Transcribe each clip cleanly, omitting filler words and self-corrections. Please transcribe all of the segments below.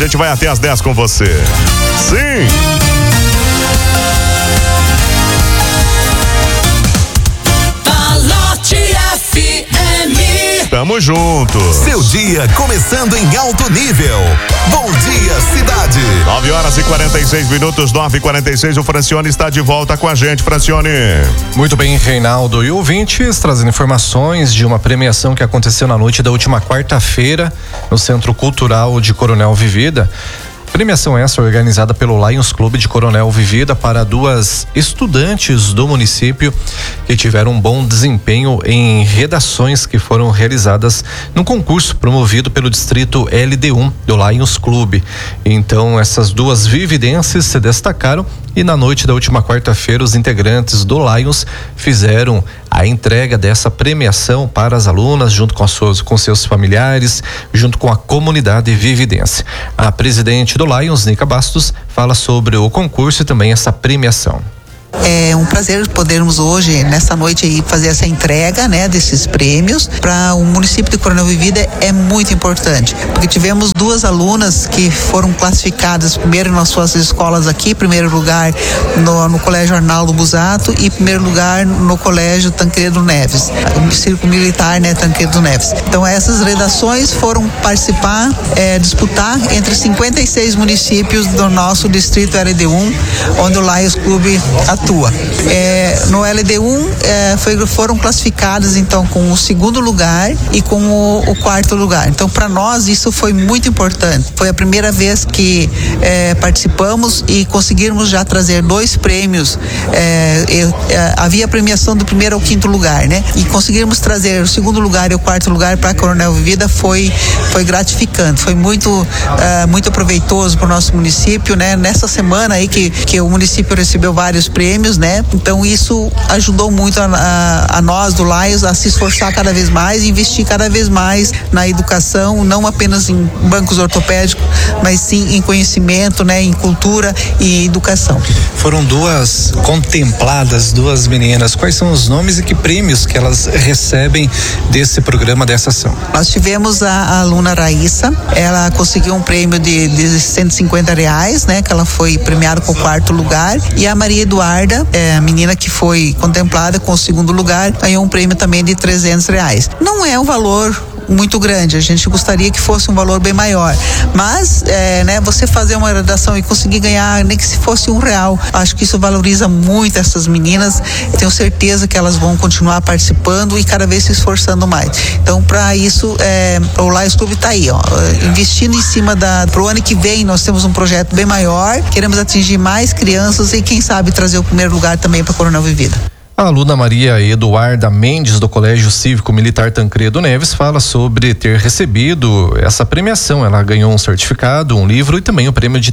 gente vai até às 10 com você. Sim! Tamo junto. Seu dia começando em alto nível. Bom dia, cidade. 9h46, 9h46. O Francione está de volta com a gente, Francione. Muito bem, Reinaldo e ouvintes, trazendo informações de uma premiação que aconteceu na noite da última quarta-feira no Centro Cultural de Coronel Vivida. Premiação essa organizada pelo Lions Clube de Coronel Vivida para duas estudantes do município que tiveram um bom desempenho em redações que foram realizadas no concurso promovido pelo distrito LD1 do Lions Clube. Então, essas duas vividenses se destacaram e na noite da última quarta-feira os integrantes do Lions fizeram a entrega dessa premiação para as alunas junto com seus familiares, junto com a comunidade vividense. A presidente do Lions, Nica Bastos, fala sobre o concurso e também essa premiação. É um prazer podermos hoje, nessa noite aí, fazer essa entrega, né, desses prêmios para o município de Coronel Vivida. É muito importante, porque tivemos duas alunas que foram classificadas primeiro nas suas escolas aqui, primeiro lugar no Colégio Arnaldo Busato e primeiro lugar no Colégio Tancredo Neves, o Círculo Militar, né, Tancredo Neves. Então essas redações foram participar, disputar entre 56 municípios do nosso distrito LD1, onde o Lions Clube atua. No LD1 foram classificadas então com o segundo lugar e com o quarto lugar. Então para nós isso foi muito importante. Foi a primeira vez que participamos e conseguimos já trazer 2 prêmios. Havia a premiação do primeiro ao quinto lugar, né? E conseguimos trazer o segundo lugar e o quarto lugar para Coronel Vivida foi gratificante, foi muito proveitoso para o nosso município, né? Nessa semana aí que o município recebeu vários prêmios, né? Então isso ajudou muito a nós do Lions a se esforçar cada vez mais e investir cada vez mais na educação, não apenas em bancos ortopédicos, mas sim em conhecimento, né? Em cultura e educação. Foram duas contempladas, duas meninas. Quais são os nomes e que prêmios que elas recebem desse programa, dessa ação? Nós tivemos a aluna Raíssa, ela conseguiu um prêmio de R$150, né? Que ela foi premiada com o quarto lugar, e a Maria Eduarda, a menina que foi contemplada com o segundo lugar, ganhou um prêmio também de R$300. Não é um valor muito grande, a gente gostaria que fosse um valor bem maior, mas né, você fazer uma redação e conseguir ganhar nem que se fosse R$1, acho que isso valoriza muito essas meninas. Eu tenho certeza que elas vão continuar participando e cada vez se esforçando mais. Então para isso o Lions Clube está aí, investindo em cima pro ano que vem. Nós temos um projeto bem maior, queremos atingir mais crianças e quem sabe trazer o primeiro lugar também para Coronel Vivida. A aluna Maria Eduarda Mendes, do Colégio Cívico Militar Tancredo Neves, fala sobre ter recebido essa premiação. Ela ganhou um certificado, um livro e também o prêmio de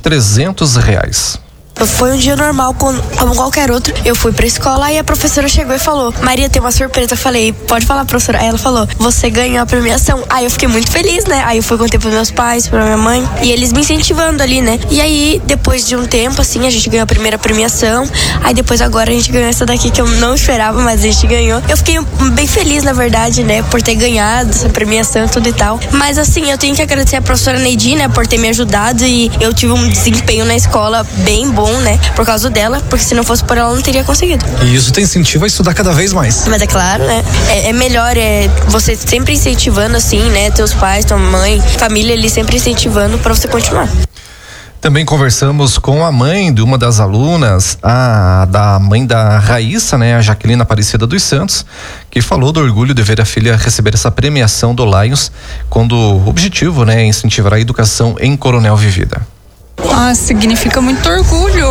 R$300. Foi um dia normal, como qualquer outro. Eu fui pra escola e a professora chegou e falou: Maria, tem uma surpresa. Eu falei: pode falar, professora. Aí ela falou: você ganhou a premiação. Aí eu fiquei muito feliz, né? Aí eu fui contei pros meus pais, pra minha mãe, e eles me incentivando ali, né? E aí, depois de um tempo, assim, a gente ganhou a primeira premiação. Aí depois agora a gente ganhou essa daqui que eu não esperava, mas a gente ganhou. Eu fiquei bem feliz, na verdade, né? Por ter ganhado essa premiação e tudo e tal. Mas assim, eu tenho que agradecer a professora Neidi, né? Por ter me ajudado, e eu tive um desempenho na escola bem bom, né? Por causa dela, porque se não fosse por ela, eu não teria conseguido. E isso te incentiva a estudar cada vez mais. Mas é claro, né? É melhor, você sempre incentivando, assim, né? Teus pais, tua mãe, família, eles sempre incentivando pra você continuar. Também conversamos com a mãe de uma das alunas, da mãe da Raíssa, né? A Jaqueline Aparecida dos Santos, que falou do orgulho de ver a filha receber essa premiação do Lions, quando o objetivo, né, é incentivar a educação em Coronel Vivida. Significa muito orgulho,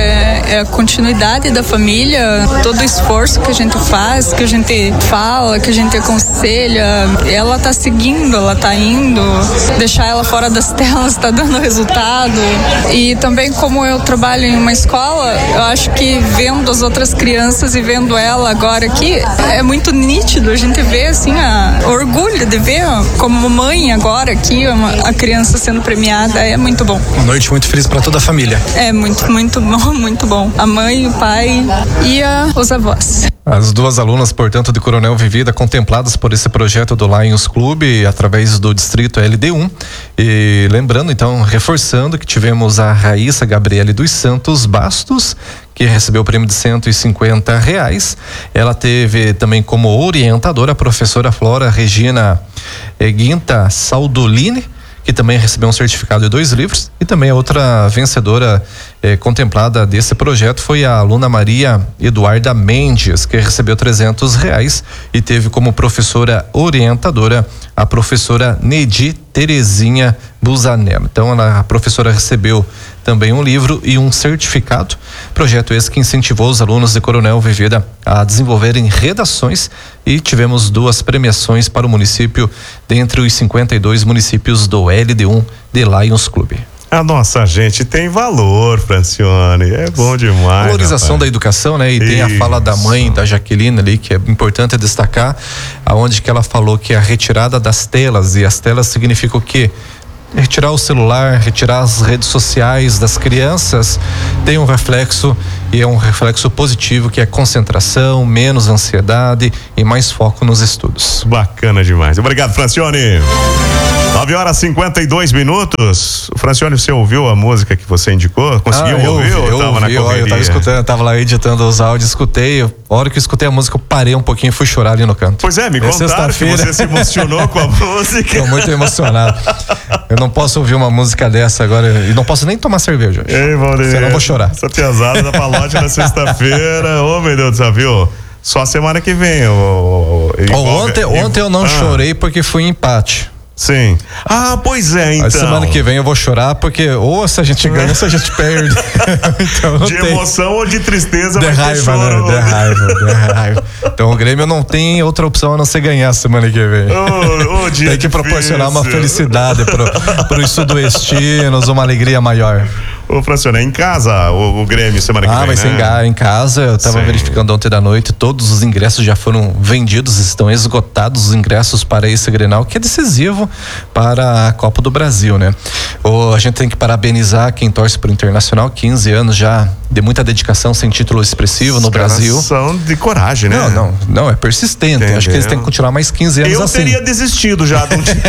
é a continuidade da família, todo o esforço que a gente faz, que a gente fala, que a gente aconselha, ela tá seguindo, ela tá indo, deixar ela fora das telas tá dando resultado. E também, como eu trabalho em uma escola, eu acho que vendo as outras crianças e vendo ela agora aqui, é muito nítido, a gente vê assim, orgulho de ver como mãe agora aqui, a criança sendo premiada, é muito bom. Uma noite muito feliz feliz para toda a família. É muito, muito bom, muito bom. A mãe, o pai e os avós. As duas alunas, portanto, de Coronel Vivida, contempladas por esse projeto do Lions Clube, através do distrito LD1. E lembrando, então, reforçando que tivemos a Raíssa Gabriele dos Santos Bastos, que recebeu o prêmio de R$150. Ela teve também como orientadora a professora Flora Regina Guinta Saldolini, que também recebeu um certificado de 2 livros, e também a outra vencedora contemplada desse projeto foi a aluna Maria Eduarda Mendes, que recebeu R$300 e teve como professora orientadora a professora Nedi Terezinha Busanello. Então a professora recebeu também um livro e um certificado. Projeto esse que incentivou os alunos de Coronel Vivida a desenvolverem redações, e tivemos 2 premiações para o município dentre os 52 municípios do LD1 de Lions Clube. A nossa gente tem valor, Francione, é bom demais. Valorização da educação, né? E tem a fala da mãe, da Jaqueline ali, que é importante destacar, aonde que ela falou que a retirada das telas, e as telas significa o quê? Retirar o celular, retirar as redes sociais das crianças, tem um reflexo, e é um reflexo positivo, que é concentração, menos ansiedade e mais foco nos estudos. Bacana demais. Obrigado, Francione. 9h52. Francione, você ouviu a música que você indicou? Conseguiu ouvir? Eu tava escutando, eu tava lá editando os áudios, escutei. A hora que eu escutei a música, eu parei um pouquinho e fui chorar ali no canto. Pois é, me contaram que você se emocionou com a música. Tô muito emocionado. Eu não posso ouvir uma música dessa agora, e não posso nem tomar cerveja hoje. Ei, Valdir, senão eu vou chorar. Essa piazada da Palote na sexta-feira. Ô, meu Deus do céu, viu? Só semana que vem. Ontem eu não chorei porque foi empate. Sim. Ah, pois é, então. A semana que vem eu vou chorar porque ou se a gente ganha ou se a gente perde. Então, de emoção ou de tristeza? De raiva, né? De raiva. Então o Grêmio não tem outra opção a não ser ganhar semana que vem. Tem que proporcionar uma felicidade pros sudoestinos, uma alegria maior. Ô, Francione, é em casa o Grêmio semana que vem, vai ser em casa. Eu tava verificando ontem da noite, todos os ingressos já foram vendidos, estão esgotados os ingressos para esse Grenal, que é decisivo para a Copa do Brasil, né? A gente tem que parabenizar quem torce pro Internacional, 15 anos já de muita dedicação, sem título expressivo no Brasil. São de coragem, né? Não, é persistente. Entendeu? Acho que eles têm que continuar mais 15 anos assim. Eu teria desistido já.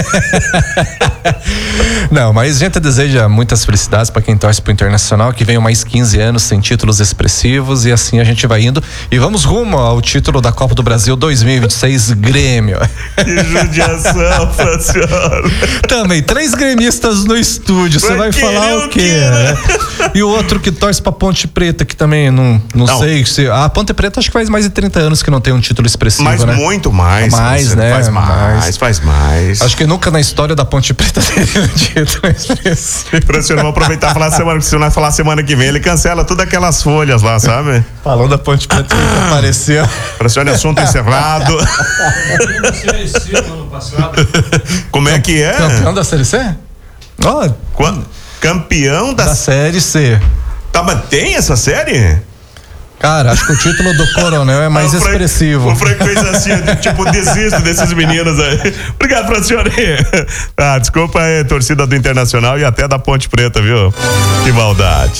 Não, mas a gente deseja muitas felicidades para quem torce pro Internacional, que venham mais 15 anos sem títulos expressivos, e assim a gente vai indo e vamos rumo ao título da Copa do Brasil 2026 Grêmio. Que judiação, Francione. Também 3 gremistas no estúdio, você vai falar o quê? Né? E o outro que torce pra Ponte Preta, que também não sei se a Ponte Preta acho que faz mais de 30 anos que não tem um título expressivo, mas né? muito mais, né? Faz mais. Acho que nunca na história da Ponte Preta teve um título expressivo. Francione, vou aproveitar e falar semana, se nós falar semana que vem, ele cancela todas aquelas folhas lá, sabe? Falando da Ponte Preta que apareceu. Francione, assunto encerrado. Como é que é? Campeão da Série C? Campeão da Série C. Tá, mas tem essa série? Cara, acho que o título do Coronel é mais expressivo. O Frank fez assim, tipo, desisto desses meninos aí. Obrigado, Francione. Desculpa aí, torcida do Internacional e até da Ponte Preta, viu? Que maldade.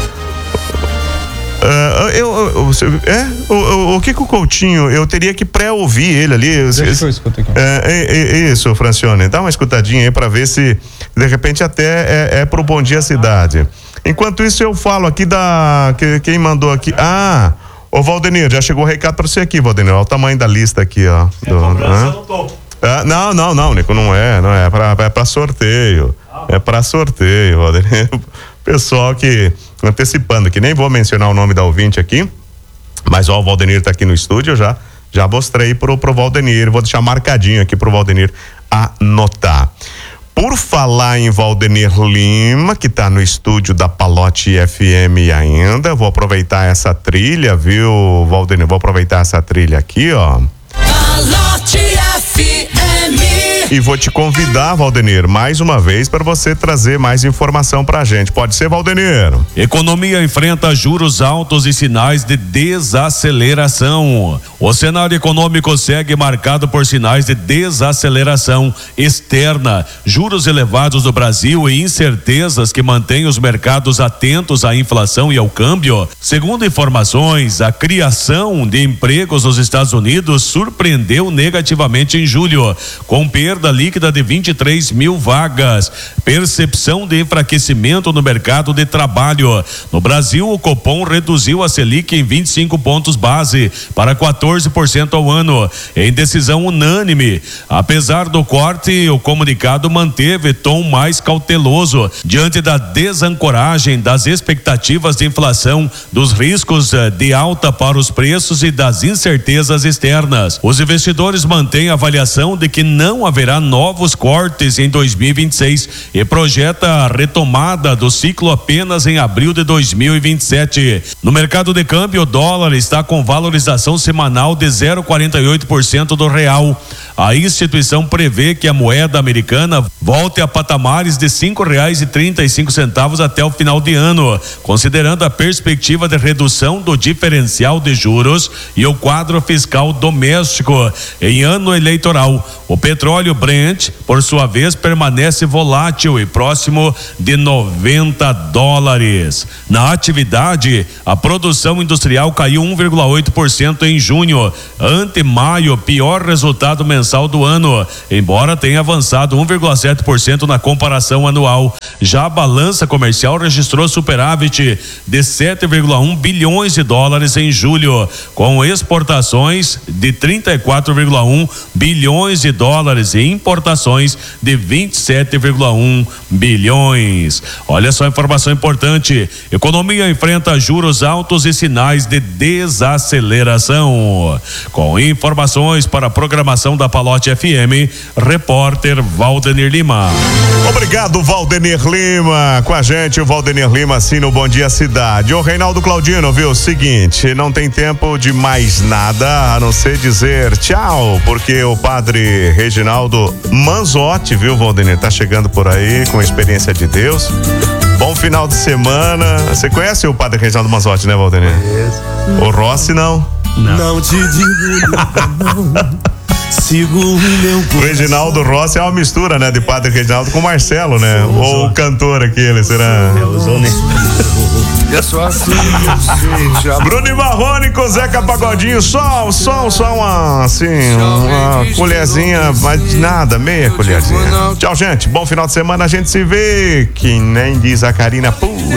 O Kiko Coutinho, eu teria que pré-ouvir ele ali. Deixa eu escutar aqui. Isso, Francione, dá uma escutadinha aí pra ver se de repente até é pro Bom Dia Cidade. Enquanto isso eu falo aqui quem mandou aqui. Ô Valdenir, já chegou o recado pra você aqui, Valdenir, olha o tamanho da lista aqui, ó. Não, Nico, não é pra sorteio. É pra sorteio, Valdenir. Pessoal que antecipando, que nem vou mencionar o nome da ouvinte aqui, mas o Valdenir tá aqui no estúdio, já mostrei pro Valdenir, vou deixar marcadinho aqui pro Valdenir anotar. Por falar em Valdenir Lima, que tá no estúdio da Palote FM ainda, vou aproveitar essa trilha, viu, Valdenir? Vou aproveitar essa trilha aqui, ó. Calote FM. E vou te convidar, Valdenir, mais uma vez para você trazer mais informação pra gente. Pode ser, Valdenir? Economia enfrenta juros altos e sinais de desaceleração. O cenário econômico segue marcado por sinais de desaceleração externa, juros elevados do Brasil e incertezas que mantêm os mercados atentos à inflação e ao câmbio. Segundo informações, a criação de empregos nos Estados Unidos surpreendeu negativamente em julho, com perda líquida de 23 mil vagas. Percepção de enfraquecimento no mercado de trabalho. No Brasil, o Copom reduziu a Selic em 25 pontos base para 14% ao ano, em decisão unânime. Apesar do corte, o comunicado manteve tom mais cauteloso diante da desancoragem das expectativas de inflação, dos riscos de alta para os preços e das incertezas externas. Os investidores mantêm a avaliação de que não haverá novos cortes em 2026 e projeta a retomada do ciclo apenas em abril de 2027. No mercado de câmbio, o dólar está com valorização semanal de 0,48% do real. A instituição prevê que a moeda americana volte a patamares de R$5,35 até o final de ano, considerando a perspectiva de redução do diferencial de juros e o quadro fiscal doméstico em ano eleitoral. O petróleo Brent, por sua vez, permanece volátil e próximo de $90. Na atividade, a produção industrial caiu 1,8% em junho, ante maio, pior resultado mensal do ano, embora tenha avançado 1,7% na comparação anual. Já a balança comercial registrou superávit de 7,1 bilhões de dólares em julho, com exportações de 34,1 bilhões de dólares e importações de 27,1 bilhões. Olha só a informação importante: economia enfrenta juros altos e sinais de desaceleração. Com informações para a programação da Palote FM, repórter Valdenir Lima. Obrigado, Valdenir Lima. Com a gente, o Valdenir Lima, assim no Bom Dia Cidade. Ô Reinaldo Claudino, viu? Seguinte, não tem tempo de mais nada a não ser dizer tchau, porque o padre Reginaldo Manzotti, viu, Valdenir, tá chegando por aí com a experiência de Deus. Bom final de semana. Você conhece o padre Reginaldo Manzotti, né, Valdenir? O Rossi, não? Não te digo nunca não. Sigo o meu coração. O Reginaldo Rossi é uma mistura, né, de padre Reginaldo com Marcelo, né? Ou o cantor aquele, será? Bruno Marrone com Zeca Pagodinho, só uma, assim, uma colherzinha, mas nada, meia colherzinha. Tchau, gente, bom final de semana, a gente se vê, que nem diz a Karina, pura